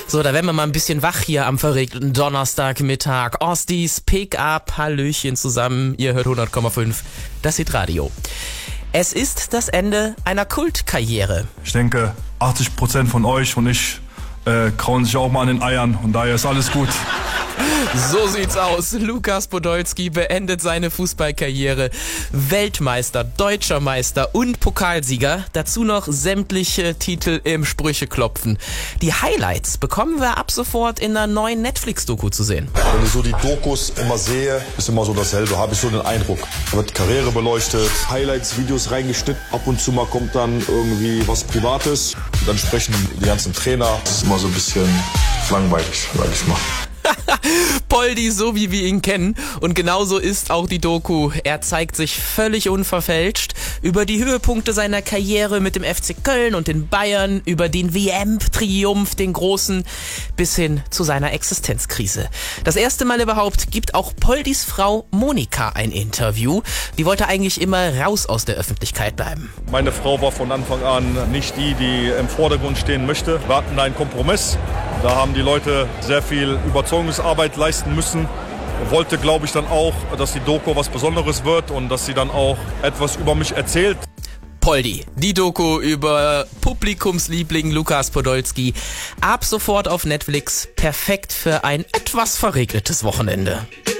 So, da werden wir mal ein bisschen wach hier am verregneten Donnerstagmittag. Ostis Pick-up, Hallöchen zusammen. Ihr hört 100,5, das Hitradio. Es ist das Ende einer Kultkarriere. Ich denke, 80% von euch und ich krauen sich auch mal an den Eiern und daher ist alles gut. So sieht's aus. Lukas Podolski beendet seine Fußballkarriere. Weltmeister, Deutscher Meister und Pokalsieger. Dazu noch sämtliche Titel im Sprücheklopfen. Die Highlights bekommen wir ab sofort in einer neuen Netflix-Doku zu sehen. Wenn ich so die Dokus immer sehe, ist immer so dasselbe, habe ich so den Eindruck. Da wird Karriere beleuchtet, Highlights, Videos reingeschnitten. Ab und zu mal kommt dann irgendwie was Privates. Und dann sprechen die ganzen Trainer. Das ist immer so ein bisschen langweilig, sag ich mal. Poldi, so wie wir ihn kennen. Und genauso ist auch die Doku. Er zeigt sich völlig unverfälscht über die Höhepunkte seiner Karriere mit dem FC Köln und den Bayern, über den WM-Triumph, den großen, bis hin zu seiner Existenzkrise. Das erste Mal überhaupt gibt auch Poldis Frau Monika ein Interview. Die wollte eigentlich immer raus aus der Öffentlichkeit bleiben. Meine Frau war von Anfang an nicht die im Vordergrund stehen möchte. Wir hatten einen Kompromiss. Da haben die Leute sehr viel Überzeugungsarbeit leisten müssen. Wollte, glaube ich, dann auch, dass die Doku was Besonderes wird und dass sie dann auch etwas über mich erzählt. Poldi, die Doku über Publikumsliebling Lukas Podolski. Ab sofort auf Netflix. Perfekt für ein etwas verregnetes Wochenende.